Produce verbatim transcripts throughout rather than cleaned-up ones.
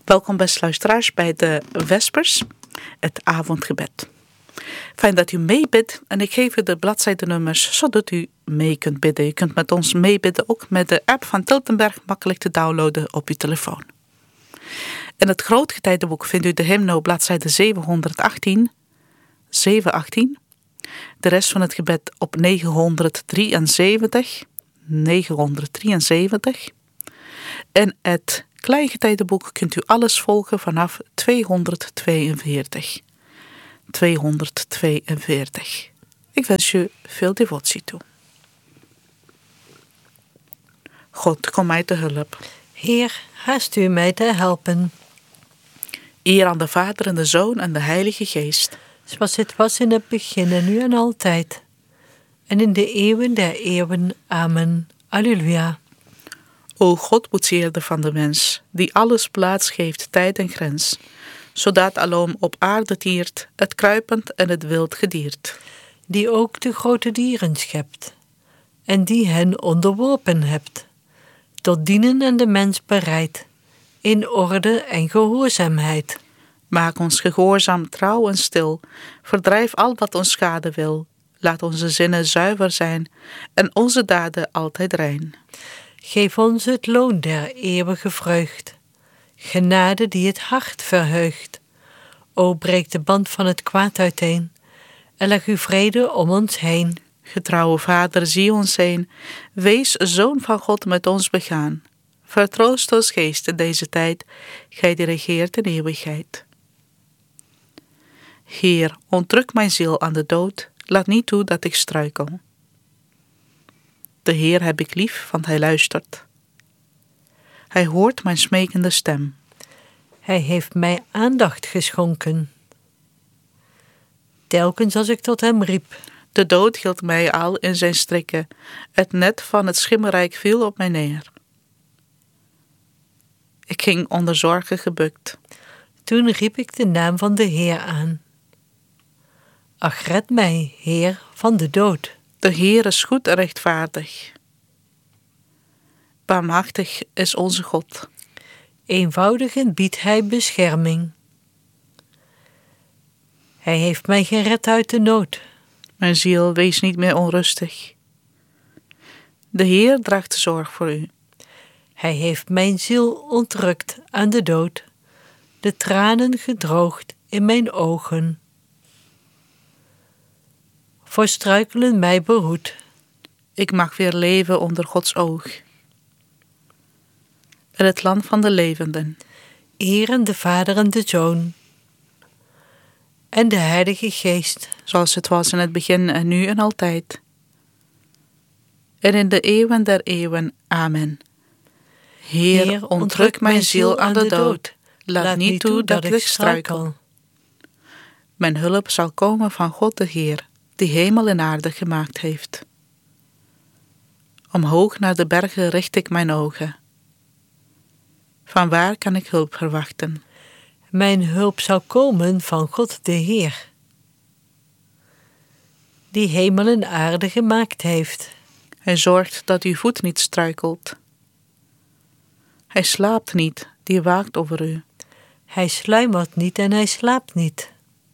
Welkom beste luisteraars bij de Vespers, het avondgebed. Fijn dat u meebidt en ik geef u de bladzijdenummers zodat u mee kunt bidden. U kunt met ons meebidden ook met de app van Tiltenberg, makkelijk te downloaden op uw telefoon. In het grootgetijdenboek vindt u de hymno bladzijde zevenhonderdachttien, zevenhonderdachttien. De rest van het gebed op negenhonderddrieënzeventig, negenhonderddrieënzeventig. En het kleingetijdenboek kunt u alles volgen vanaf tweehonderdtweeënveertig. tweehonderdtweeënveertig. Ik wens u veel devotie toe. God, kom mij te hulp. Heer, haast u mij te helpen. Eer aan de Vader en de Zoon en de Heilige Geest. Zoals het was in het begin en nu en altijd. En in de eeuwen der eeuwen. Amen. Alleluia. O God, boetseerder van de mens, die alles plaats geeft, tijd en grens, zodat alom op aarde tiert, het kruipend en het wild gediert. Die ook de grote dieren schept, en die hen onderworpen hebt, tot dienen en de mens bereid, in orde en gehoorzaamheid. Maak ons gehoorzaam, trouw en stil, verdrijf al wat ons schade wil, laat onze zinnen zuiver zijn en onze daden altijd rein. Geef ons het loon der eeuwige vreugd, genade die het hart verheugt. O, breek de band van het kwaad uiteen, en leg uw vrede om ons heen. Getrouwe Vader, zie ons heen, wees Zoon van God met ons begaan. Vertroost ons geest in deze tijd, gij die regeert in eeuwigheid. Heer, onttruk mijn ziel aan de dood, laat niet toe dat ik struikel. De Heer heb ik lief, want hij luistert. Hij hoort mijn smekende stem. Hij heeft mij aandacht geschonken. Telkens als ik tot hem riep. De dood hield mij al in zijn strikken. Het net van het schimmerrijk viel op mij neer. Ik ging onder zorgen gebukt. Toen riep ik de naam van de Heer aan. Ach, red mij, Heer, van de dood. De Heer is goed en rechtvaardig. Barmhartig is onze God. Eenvoudigen biedt hij bescherming. Hij heeft mij gered uit de nood. Mijn ziel, wees niet meer onrustig. De Heer draagt de zorg voor u. Hij heeft mijn ziel ontrukt aan de dood, de tranen gedroogd in mijn ogen. Voor struikelen mij behoed. Ik mag weer leven onder Gods oog. In het land van de levenden. Eren de Vader en de Zoon. En de Heilige Geest. Zoals het was in het begin en nu en altijd. En in de eeuwen der eeuwen. Amen. Heer, Heer ontruk mijn ziel aan de dood. Laat, Laat niet toe dat, dat ik struikel. Mijn hulp zal komen van God de Heer, die hemel en aarde gemaakt heeft. Omhoog naar de bergen richt ik mijn ogen. Van waar kan ik hulp verwachten? Mijn hulp zal komen van God de Heer, die hemel en aarde gemaakt heeft. Hij zorgt dat uw voet niet struikelt. Hij slaapt niet, die waakt over u. Hij sluimert niet en hij slaapt niet,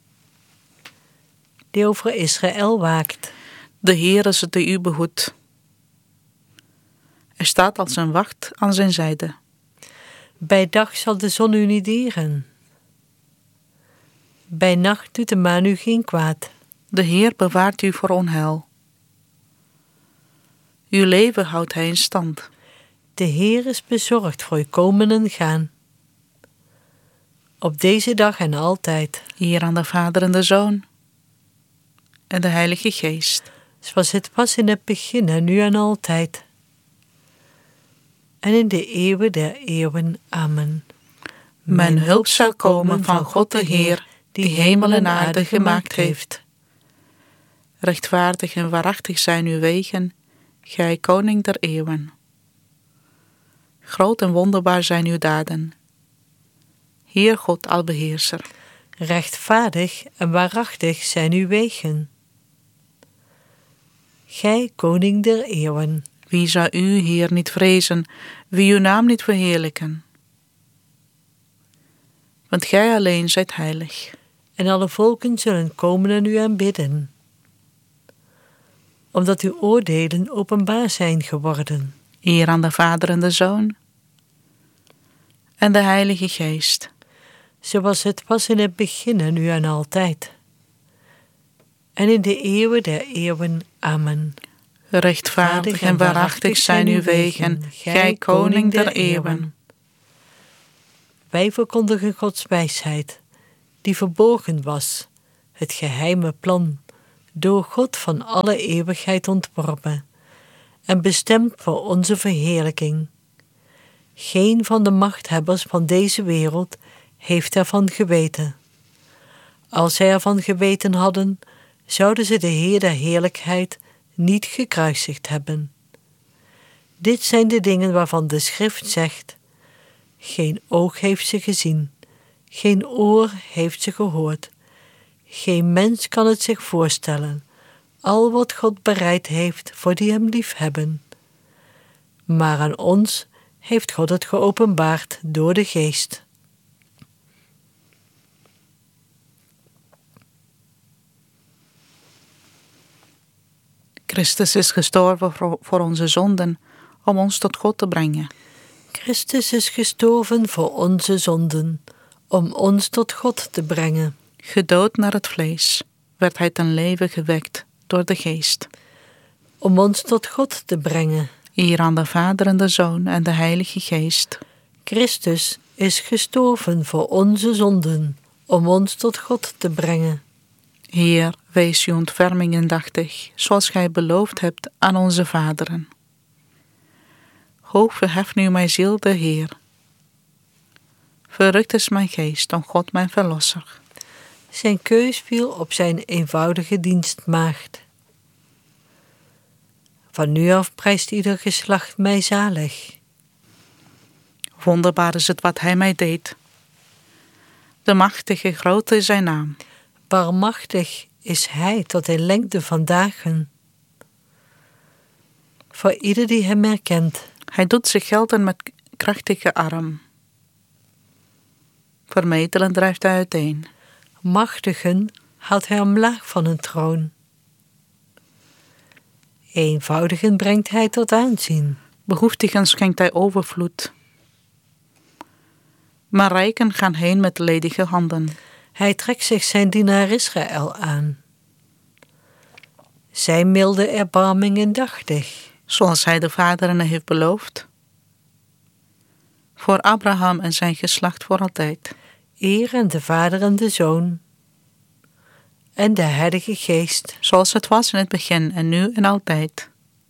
die over Israël waakt. De Heer is het die u behoedt. Er staat als een wacht aan zijn zijde. Bij dag zal de zon u niet deren. Bij nacht doet de maan u geen kwaad. De Heer bewaart u voor onheil. Uw leven houdt hij in stand. De Heer is bezorgd voor uw komen en gaan. Op deze dag en altijd. Eer aan de Vader en de Zoon en de Heilige Geest. Zoals het was in het begin en nu en altijd. En in de eeuwen der eeuwen. Amen. Mijn hulp zal komen van God de Heer, die hemel en aarde gemaakt heeft. Rechtvaardig en waarachtig zijn uw wegen, gij koning der eeuwen. Groot en wonderbaar zijn uw daden, Heer God albeheerser. Rechtvaardig en waarachtig zijn uw wegen, gij koning der eeuwen. Wie zou u, Heer, niet vrezen, wie uw naam niet verheerlijken? want gij alleen zijt heilig. En alle volken zullen komen en u aanbidden, omdat uw oordelen openbaar zijn geworden. Eer aan de Vader en de Zoon en de Heilige Geest. Zoals het was in het begin, nu en altijd. En in de eeuwen der eeuwen. Amen. Rechtvaardig en waarachtig zijn uw wegen, gij koning der eeuwen. Wij verkondigen Gods wijsheid, die verborgen was, het geheime plan, door God van alle eeuwigheid ontworpen en bestemd voor onze verheerlijking. Geen van de machthebbers van deze wereld heeft ervan geweten. Als zij ervan geweten hadden, zouden ze de Heer der heerlijkheid niet gekruisigd hebben. Dit zijn de dingen waarvan de Schrift zegt: geen oog heeft ze gezien, geen oor heeft ze gehoord, geen mens kan het zich voorstellen, al wat God bereid heeft voor die hem liefhebben. Maar aan ons heeft God het geopenbaard door de Geest. Christus is gestorven voor onze zonden, om ons tot God te brengen. Christus is gestorven voor onze zonden, om ons tot God te brengen. Gedood naar het vlees, werd hij ten leven gewekt door de Geest. Om ons tot God te brengen. Eer aan de Vader en de Zoon en de Heilige Geest. Christus is gestorven voor onze zonden, om ons tot God te brengen. Heer, wees uw ontferming indachtig, zoals gij beloofd hebt aan onze vaderen. Hoog verheft nu mijn ziel de Heer. Verrukt is mijn geest om God mijn verlosser. Zijn keus viel op zijn eenvoudige dienstmaagd. Van nu af prijst ieder geslacht mij zalig. Wonderbaar is het wat hij mij deed. De machtige grote is zijn naam. Barmachtig is hij tot in lengte van dagen. Voor ieder die hem herkent. Hij doet zich gelden met krachtige arm. Vermetelen drijft hij uiteen. Machtigen haalt hij omlaag van een troon. Eenvoudigen brengt hij tot aanzien. Behoeftigen schenkt hij overvloed. Maar rijken gaan heen met ledige handen. Hij trekt zich zijn dienaar Israël aan. Zijn milde erbarming indachtig. Zoals hij de vaderen heeft beloofd. Voor Abraham en zijn geslacht voor altijd. Eer aan de Vader en de Zoon. En de Heilige Geest. Zoals het was in het begin en nu en altijd.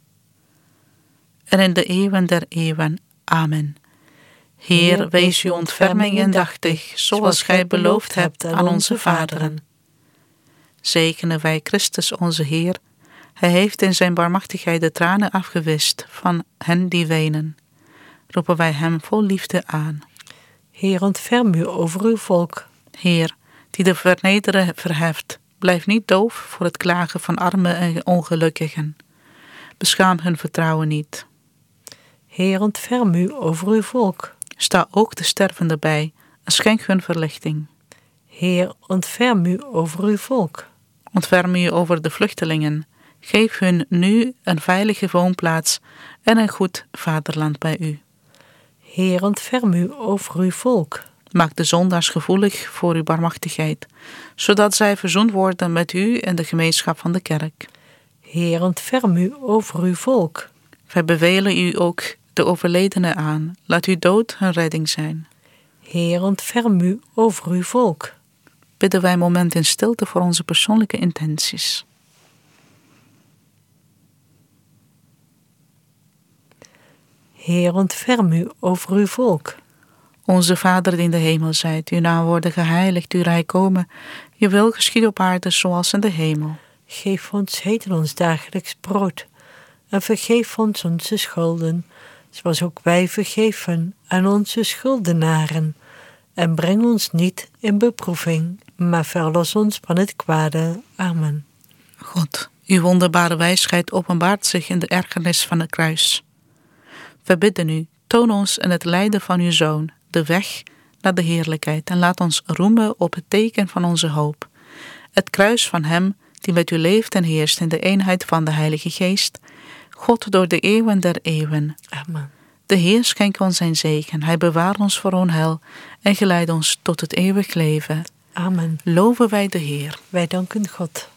En in de eeuwen der eeuwen. Amen. Heer, wees uw ontferming indachtig, zoals gij beloofd hebt aan onze vaderen. Zegenen wij Christus onze Heer. Hij heeft in zijn barmachtigheid de tranen afgewist van hen die wenen. Roepen wij hem vol liefde aan. Heer, ontferm u over uw volk. Heer, die de vernederen verheft, blijf niet doof voor het klagen van armen en ongelukkigen. Beschaam hun vertrouwen niet. Heer, ontferm u over uw volk. Sta ook de stervenden bij en schenk hun verlichting. Heer, ontferm u over uw volk. Ontferm u over de vluchtelingen. Geef hun nu een veilige woonplaats en een goed vaderland bij u. Heer, ontferm u over uw volk. Maak de zondaars gevoelig voor uw barmachtigheid, zodat zij verzoend worden met u en de gemeenschap van de kerk. Heer, ontferm u over uw volk. Wij bevelen u ook de overledenen aan. Laat uw dood hun redding zijn. Heer, ontferm u over uw volk. Bidden wij een moment in stilte voor onze persoonlijke intenties. Heer, ontferm u over uw volk. Onze Vader die in de hemel zijt, uw naam worden geheiligd, uw rijk komen. Je wil geschieden op aarde zoals in de hemel. Geef ons heden ons dagelijks brood. En vergeef ons onze schulden, zoals ook wij vergeven aan onze schuldenaren. En breng ons niet in beproeving, maar verlos ons van het kwade. Amen. God, uw wonderbare wijsheid openbaart zich in de ergernis van het kruis. We bidden u, toon ons in het lijden van uw Zoon de weg naar de heerlijkheid en laat ons roemen op het teken van onze hoop. Het kruis van hem die met u leeft en heerst in de eenheid van de Heilige Geest, God door de eeuwen der eeuwen. Amen. De Heer schenk ons zijn zegen, hij bewaart ons voor onheil en geleidt ons tot het eeuwig leven. Amen. Loven wij de Heer. Wij danken God.